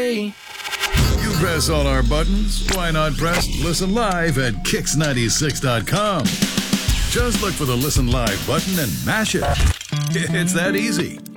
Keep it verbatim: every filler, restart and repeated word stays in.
You press all our buttons, why not press Listen Live at kicks ninety-six dot com? Just look for the Listen Live button and mash it. It's that easy.